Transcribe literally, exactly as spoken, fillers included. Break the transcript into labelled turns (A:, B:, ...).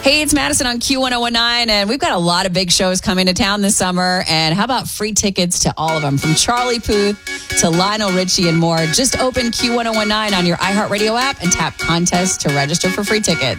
A: Hey, it's Madison on Q ten nineteen, and we've got a lot of big shows coming to town this summer. And how about free tickets to all of them, from Charlie Puth to Lionel Richie and more? Just open Q ten nineteen on your iHeartRadio app and tap contest to register for free tickets.